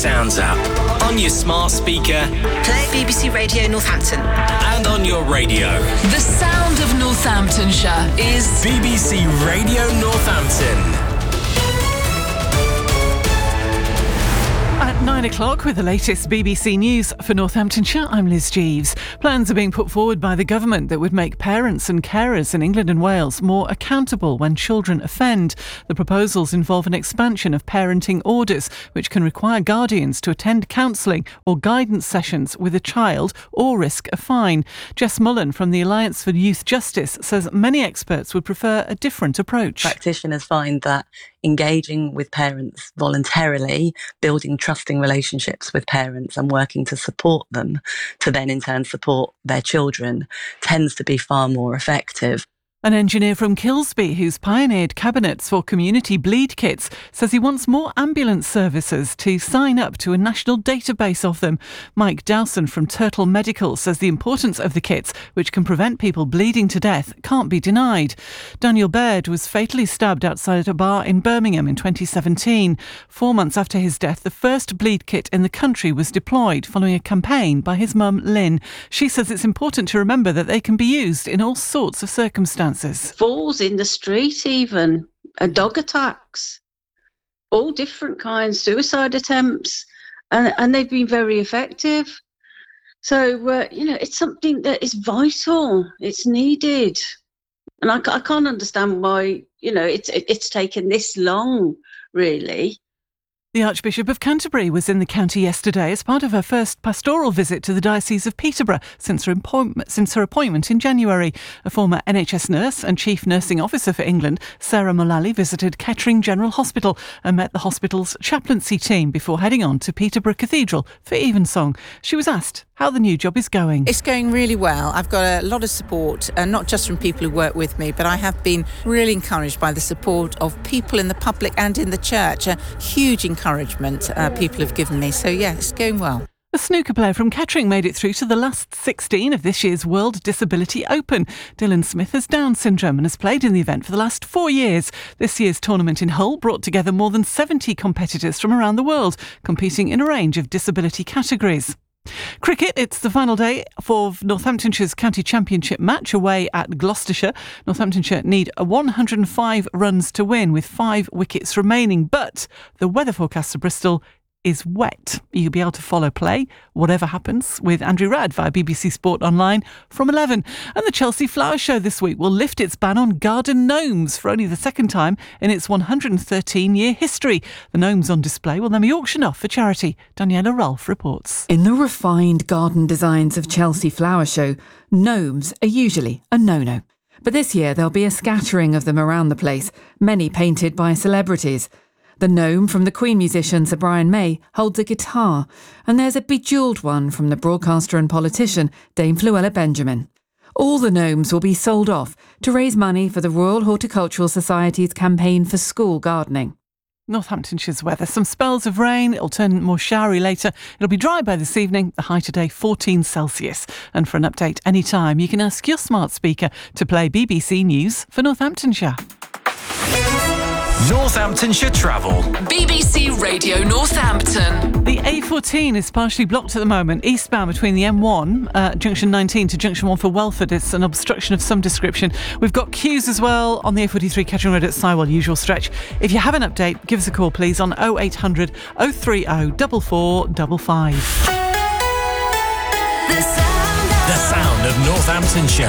Sounds app. On your smart speaker. Play BBC Radio Northampton. And on your radio. The sound of Northamptonshire is BBC Radio Northampton. At 9 o'clock with the latest BBC News for Northamptonshire, I'm Liz Jeeves. Plans are being put forward by the government that would make parents and carers in England and Wales more accountable when children offend. The proposals involve an expansion of parenting orders, which can require guardians to attend counselling or guidance sessions with a child or risk a fine. Jess Mullen from the Alliance for Youth Justice says many experts would prefer a different approach. Practitioners find that engaging with parents voluntarily, building trusting relationships with parents and working to support them, to then in turn support their children, tends to be far more effective. An engineer from Kilsby who's pioneered cabinets for community bleed kits says he wants more ambulance services to sign up to a national database of them. Mike Dowson from Turtle Medical says the importance of the kits, which can prevent people bleeding to death, can't be denied. Daniel Baird was fatally stabbed outside a bar in Birmingham in 2017. 4 months after his death, the first bleed kit in the country was deployed following a campaign by his mum, Lynn. She says it's important to remember that they can be used in all sorts of circumstances. Falls in the street even, dog attacks, all different kinds, suicide attempts, and they've been very effective. So, it's something that is vital, it's needed. And I can't understand why, it's taken this long, really. The Archbishop of Canterbury was in the county yesterday as part of her first pastoral visit to the Diocese of Peterborough since her appointment in January. A former NHS nurse and Chief Nursing Officer for England, Sarah Mullally, visited Kettering General Hospital and met the hospital's chaplaincy team before heading on to Peterborough Cathedral for Evensong. She was asked how the new job is going. It's going really well. I've got a lot of support, not just from people who work with me, but I have been really encouraged by the support of people in the public and in the church. A huge encouragement people have given me. So, yeah, it's going well. A snooker player from Kettering made it through to the last 16 of this year's World Disability Open. Dylan Smith has Down syndrome and has played in the event for the last 4 years. This year's tournament in Hull brought together more than 70 competitors from around the world, competing in a range of disability categories. Cricket, it's the final day for Northamptonshire's County Championship match away at Gloucestershire. Northamptonshire need 105 runs to win with 5 wickets remaining, but the weather forecast for Bristol is wet. You'll be able to follow play, whatever happens, with Andrew Radd via BBC Sport Online from 11. And the Chelsea Flower Show this week will lift its ban on garden gnomes for only the second time in its 113-year history. The gnomes on display will then be auctioned off for charity. Daniela Rolfe reports. In the refined garden designs of Chelsea Flower Show, gnomes are usually a no-no. But this year there'll be a scattering of them around the place, many painted by celebrities. The gnome from the Queen musician Sir Brian May holds a guitar, and there's a bejewelled one from the broadcaster and politician Dame Fluella Benjamin. All the gnomes will be sold off to raise money for the Royal Horticultural Society's campaign for school gardening. Northamptonshire's weather. Some spells of rain. It'll turn more showery later. It'll be dry by this evening. The high today, 14 Celsius. And for an update anytime, you can ask your smart speaker to play BBC News for Northamptonshire. Northamptonshire Travel. BBC Radio Northampton. The A14 is partially blocked at the moment, eastbound between the M1, junction 19 to junction 1 for Welford. It's an obstruction of some description. We've got queues as well on the A43 Kettering Road at Sywell, usual stretch. If you have an update, give us a call please on 0800 030 4455. The sound of Northamptonshire.